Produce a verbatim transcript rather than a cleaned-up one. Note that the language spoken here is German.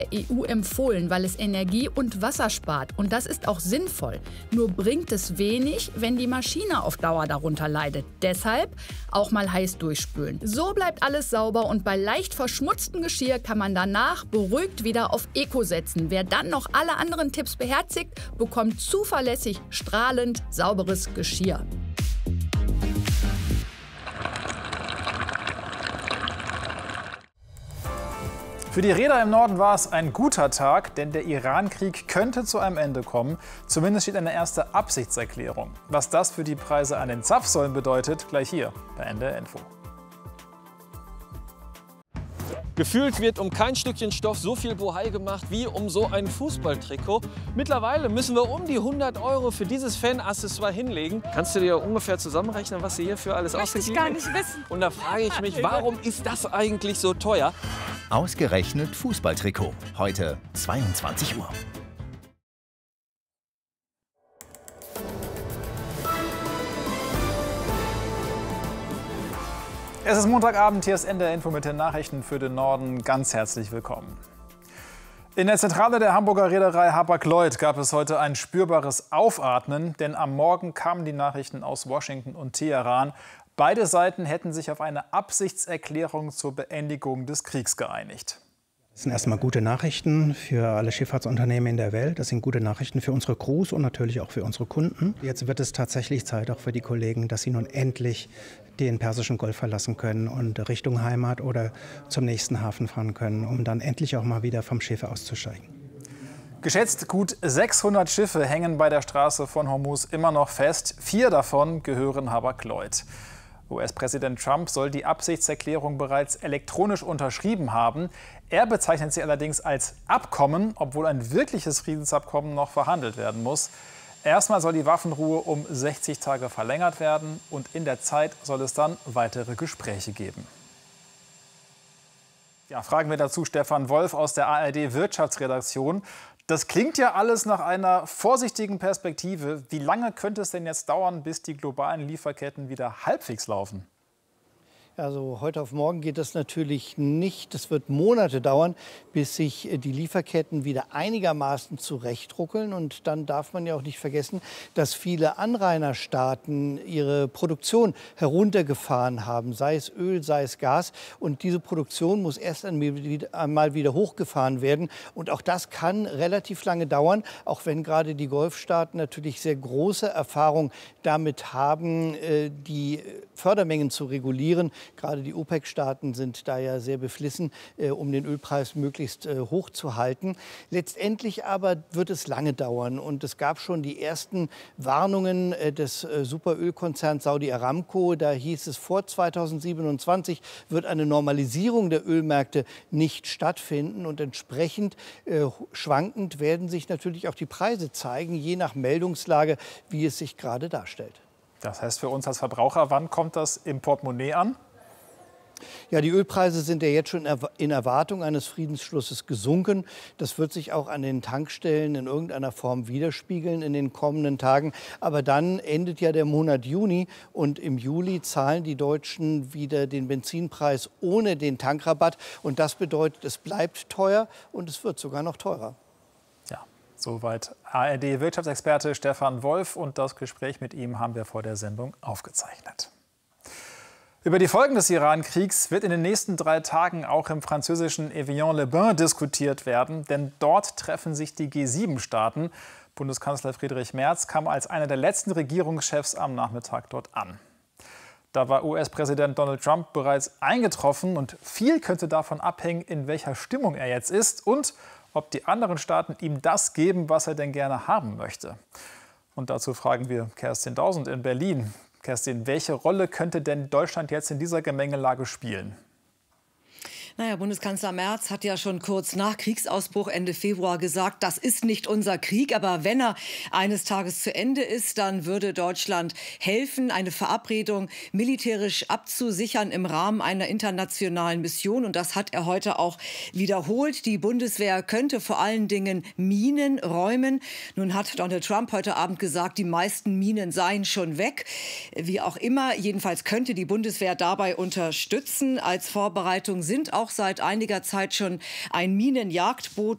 E U empfohlen, weil es Energie und Wasser spart. Und das ist auch sinnvoll. Nur bringt es wenig, wenn die Maschine auf Dauer darunter leidet. Deshalb auch mal heiß durchspülen. So bleibt alles sauber und bei leicht verschmutztem Geschirr kann man danach beruhigt wieder auf Eco setzen. Wer dann noch alle anderen Tipps beherzigt, bekommt zuverlässig strahlend sauberes Geschirr. Für die Reeder im Norden war es ein guter Tag, denn der Iran-Krieg könnte zu einem Ende kommen. Zumindest steht eine erste Absichtserklärung. Was das für die Preise an den Zapfsäulen bedeutet, gleich hier bei N D R Info. Gefühlt wird um kein Stückchen Stoff so viel Bohai gemacht wie um so ein Fußballtrikot. Mittlerweile müssen wir um die hundert Euro für dieses Fan-Accessoire hinlegen. Kannst du dir ungefähr zusammenrechnen, was sie hierfür alles ausgegeben haben? Möchte ich gar nicht wissen. Und da frage ich mich, warum ist das eigentlich so teuer? Ausgerechnet Fußballtrikot. Heute zweiundzwanzig Uhr. Es ist Montagabend, hier ist N D R Info mit den Nachrichten für den Norden. Ganz herzlich willkommen. In der Zentrale der Hamburger Reederei Hapag-Lloyd gab es heute ein spürbares Aufatmen, denn am Morgen kamen die Nachrichten aus Washington und Teheran. Beide Seiten hätten sich auf eine Absichtserklärung zur Beendigung des Kriegs geeinigt. Das sind erstmal gute Nachrichten für alle Schifffahrtsunternehmen in der Welt. Das sind gute Nachrichten für unsere Crews und natürlich auch für unsere Kunden. Jetzt wird es tatsächlich Zeit auch für die Kollegen, dass sie nun endlich den Persischen Golf verlassen können und Richtung Heimat oder zum nächsten Hafen fahren können, um dann endlich auch mal wieder vom Schiff auszusteigen. Geschätzt gut sechshundert Schiffe hängen bei der Straße von Hormuz immer noch fest. Vier davon gehören Hapag-Lloyd. U S-Präsident Trump soll die Absichtserklärung bereits elektronisch unterschrieben haben. Er bezeichnet sie allerdings als Abkommen, obwohl ein wirkliches Friedensabkommen noch verhandelt werden muss. Erstmal soll die Waffenruhe um sechzig Tage verlängert werden und in der Zeit soll es dann weitere Gespräche geben. Ja, fragen wir dazu Stefan Wolf aus der A R D-Wirtschaftsredaktion. Das klingt ja alles nach einer vorsichtigen Perspektive. Wie lange könnte es denn jetzt dauern, bis die globalen Lieferketten wieder halbwegs laufen? Also heute auf morgen geht das natürlich nicht. Es wird Monate dauern, bis sich die Lieferketten wieder einigermaßen zurechtruckeln. Und dann darf man ja auch nicht vergessen, dass viele Anrainerstaaten ihre Produktion heruntergefahren haben, sei es Öl, sei es Gas. Und diese Produktion muss erst einmal wieder hochgefahren werden. Und auch das kann relativ lange dauern, auch wenn gerade die Golfstaaten natürlich sehr große Erfahrung damit haben, die Fördermengen zu regulieren. Gerade die OPEC-Staaten sind da ja sehr beflissen, äh, um den Ölpreis möglichst äh, hoch zu halten. Letztendlich aber wird es lange dauern. Und es gab schon die ersten Warnungen äh, des äh, Superölkonzerns Saudi Aramco. Da hieß es, vor zweitausendsiebenundzwanzig wird eine Normalisierung der Ölmärkte nicht stattfinden. Und entsprechend äh, schwankend werden sich natürlich auch die Preise zeigen, je nach Meldungslage, wie es sich gerade darstellt. Das heißt für uns als Verbraucher, wann kommt das im Portemonnaie an? Ja, die Ölpreise sind ja jetzt schon in Erwartung eines Friedensschlusses gesunken. Das wird sich auch an den Tankstellen in irgendeiner Form widerspiegeln in den kommenden Tagen. Aber dann endet ja der Monat Juni und im Juli zahlen die Deutschen wieder den Benzinpreis ohne den Tankrabatt. Und das bedeutet, es bleibt teuer und es wird sogar noch teurer. Ja, soweit A R D-Wirtschaftsexperte Stefan Wolf. Und das Gespräch mit ihm haben wir vor der Sendung aufgezeichnet. Über die Folgen des Iran-Kriegs wird in den nächsten drei Tagen auch im französischen Evian-les-Bains diskutiert werden. Denn dort treffen sich die G sieben Staaten. Bundeskanzler Friedrich Merz kam als einer der letzten Regierungschefs am Nachmittag dort an. Da war U S-Präsident Donald Trump bereits eingetroffen. Und viel könnte davon abhängen, in welcher Stimmung er jetzt ist und ob die anderen Staaten ihm das geben, was er denn gerne haben möchte. Und dazu fragen wir Kerstin Dausend in Berlin. Kerstin, welche Rolle könnte denn Deutschland jetzt in dieser Gemengelage spielen? Naja, Bundeskanzler Merz hat ja schon kurz nach Kriegsausbruch Ende Februar gesagt, das ist nicht unser Krieg. Aber wenn er eines Tages zu Ende ist, dann würde Deutschland helfen, eine Verabredung militärisch abzusichern im Rahmen einer internationalen Mission. Und das hat er heute auch wiederholt. Die Bundeswehr könnte vor allen Dingen Minen räumen. Nun hat Donald Trump heute Abend gesagt, die meisten Minen seien schon weg. Wie auch immer, jedenfalls könnte die Bundeswehr dabei unterstützen. Als Vorbereitung sind auch seit einiger Zeit schon ein Minenjagdboot